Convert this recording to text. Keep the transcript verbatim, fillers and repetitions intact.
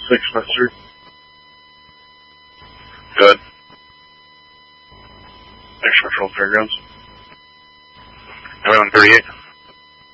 Six mustard. Good. Next patrol fairgrounds. Everyone thirty-eight.